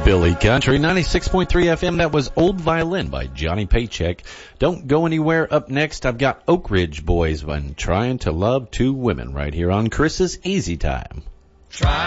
Hillbilly Country, 96.3 FM. That was Old Violin by Johnny Paycheck. Don't go anywhere. Up next, I've got Oak Ridge Boys when Trying to Love Two Women right here on Chris's Easy Time.